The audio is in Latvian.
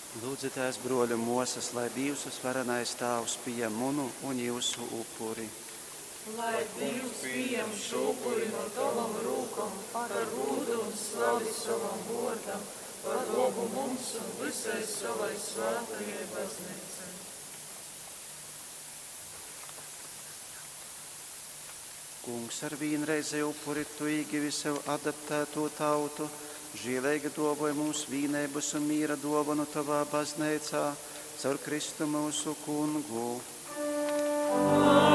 Lūdzitās, broļu mūsas, lai Dievs varenais Tēvs pieņem munu un jūsu upuri. Lai Dievs pieņem šo upuri no tavam rūkam par godu un slavu savam vārdam, par labu mums un visai savai svētajai baznīcai. Kungs, ar vienreizēju upuri tu ieguvi sev adaptēto tautu, žēlīgi dāvāj mums vienības un miera dāvanu tavā baznīcā, caur Kristu mūsu Kungu.